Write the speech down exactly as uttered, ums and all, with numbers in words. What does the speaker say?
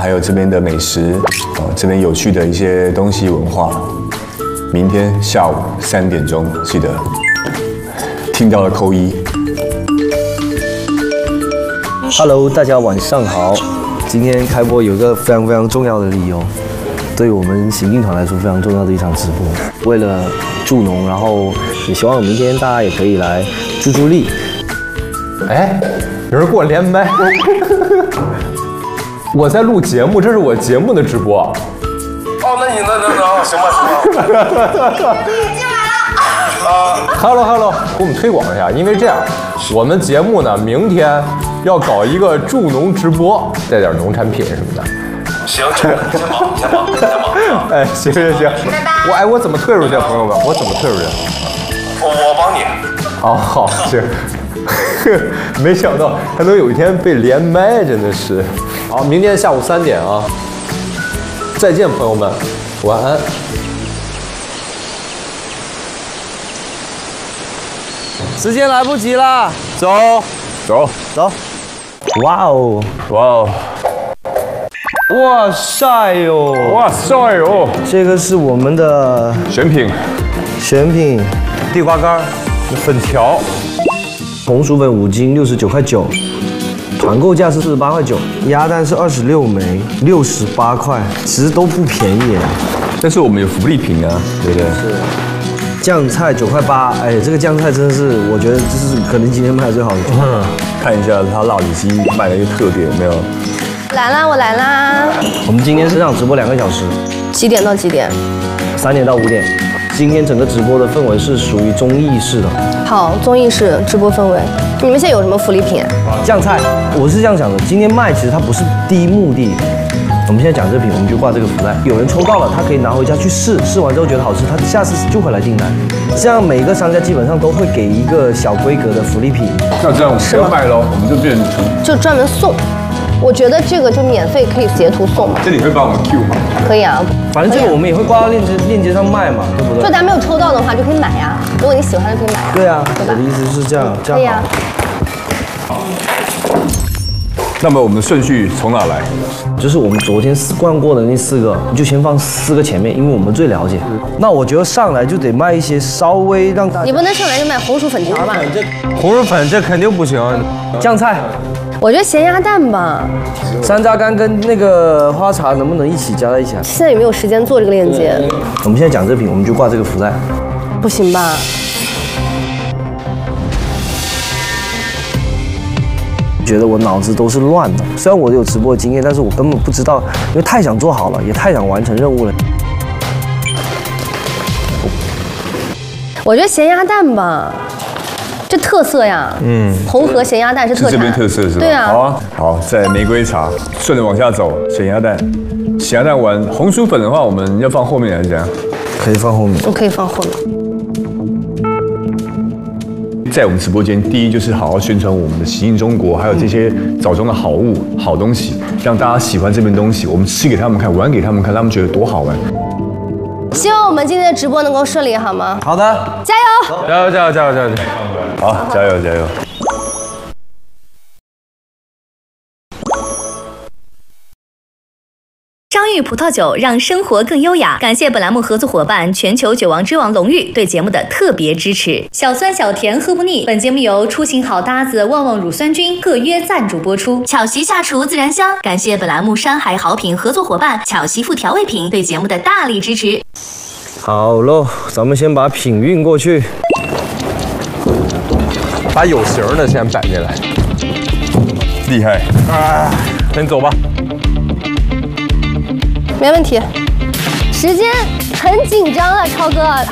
还有这边的美食，哦，这边有趣的一些东西文化。明天下午三点钟，记得听到了扣一。 Hello， 大家晚上好。今天开播有个非常非常重要的理由，对我们行进团来说非常重要的一场直播。为了助农，然后也希望明天大家也可以来助助力。 哎，有人给我连麦，我在录节目，这是我节目的直播。 哦，那你那那那行吧行吧。进来了。啊 ，Hello Hello， 给我们推广一下，因为这样，我们节目呢明天要搞一个助农直播，带点农产品什么的。 行，先忙，先忙，先忙。 哎，行行行，我哎我怎么退出去，朋友们？我怎么退出去？ 我我帮你。 哦，好，行。没想到还能有一天被连麦，真的是。好，明天下午三点啊。再见，朋友们，晚安。 时间来不及啦， 走，走， 走！哇哦， 哇哦， 哇塞哟， 哇塞哟！ 这个是我们的选品， 选品， 地瓜干、粉条， 红薯粉五斤，六十九块九。团购价是四十八块九，鸭蛋是二十六枚，六十八块，其实都不便宜。 但是我们有福利品啊，对不对？ 是。酱菜九块八，哎，这个酱菜真的是，我觉得这是可能今天卖的最好的。 嗯，看一下它辣子鸡卖的一个特点有没有？ 来啦，我来啦！ 我们今天这场直播两个小时， 几点到几点？ 三点到五点。今天整个直播的氛围是属于综艺式的。 好，综艺式直播氛围。你们现在有什么福利品？ 酱菜，我是这样想的，今天卖其实它不是第一目的。我们现在讲这瓶，我们就挂这个福袋。有人抽到了，他可以拿回家去试，试完之后觉得好吃，他下次就会来订单。这样每个商家基本上都会给一个小规格的福利品。 那这样我们不要卖喽，我们就变成就专门送。我觉得这个就免费可以截图送嘛。 这里会帮我们 Q 吗？ 可以啊， 反正这个我们也会挂到链接链接上卖嘛，对不对？ 就咱没有抽到的话就可以买呀，如果你喜欢就可以买呀。 对啊， 对吧？ 我的意思是这样，这样好。 可以啊。 那么我们的顺序从哪来？ 就是我们昨天逛过的那四个，就先放四个前面，因为我们最了解。那我觉得上来就得卖一些稍微让大家。 你不能上来就卖红薯粉条吧？ 红薯粉这肯定不行。 酱菜， 我觉得咸鸭蛋吧。 山楂干跟那个花茶能不能一起加在一起啊？ 现在有没有时间做这个链接？ 我们现在讲这瓶，我们就挂这个福袋。 不行吧？ 觉得我脑子都是乱的，虽然我有直播的经验，但是我根本不知道，因为太想做好了，也太想完成任务了。 我觉得咸鸭蛋吧，这特色呀，嗯，红河咸鸭蛋是特产， 是这边特色是吧？ 对啊。 好啊，好，在玫瑰茶顺着往下走，咸鸭蛋，咸鸭蛋完，红薯粉的话，我们要放后面还是怎样？ 可以放后面， 我可以放后面。 在我们直播间，第一就是好好宣传我们的行进中国，还有这些枣中的好物、好东西，让大家喜欢这边东西。我们吃给他们看，玩给他们看，他们觉得多好玩。 希望我们今天的直播能够顺利，好吗？ 好的， 加油！ 加油加油加油加油！ 好，加油加油！ 张裕葡萄酒让生活更优雅。感谢本栏目合作伙伴全球酒王之王龙裕对节目的特别支持。小酸小甜喝不腻。本节目由出行好搭子旺旺乳酸菌特约赞助播出。巧媳下厨自然香。感谢本栏目山海好品合作伙伴巧媳妇调味品对节目的大力支持。 好喽，咱们先把品运过去， 把有形的先摆进来。 厉害！ 啊，那你走吧。 没问题。时间很紧张了，超哥，